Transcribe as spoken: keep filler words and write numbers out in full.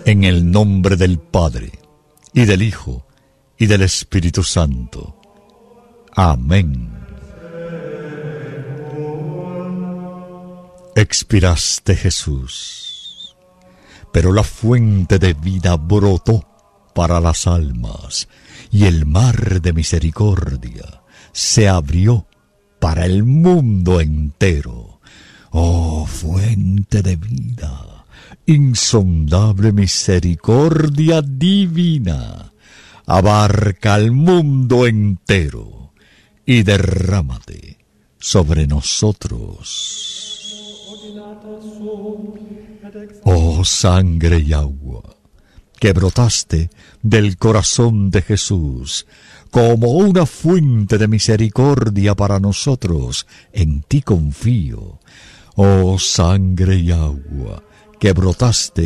En el nombre del Padre, y del Hijo, y del Espíritu Santo. Amén. Expiraste, Jesús, pero la fuente de vida brotó para las almas, y el mar de misericordia se abrió para el mundo entero. Oh, fuente de vida, insondable misericordia divina, abarca al mundo entero y derrámate sobre nosotros. Oh, sangre y agua, que brotaste del corazón de Jesús como una fuente de misericordia para nosotros, en ti confío. Oh, sangre y agua, que brotaste